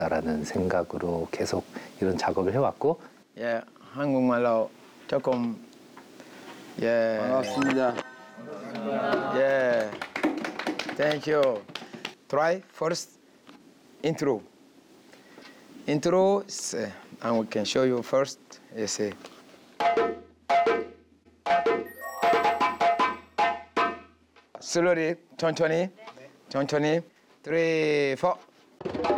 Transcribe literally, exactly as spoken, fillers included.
라는 생각으로 계속 이런 작업을 해왔고. 예, 한국말로 조금 예. 반갑습니다. 예. Thank you. Try first intro. Intro is, uh, and we can show you first. Is uh, slowly, 천천히, 천천히. Three, four.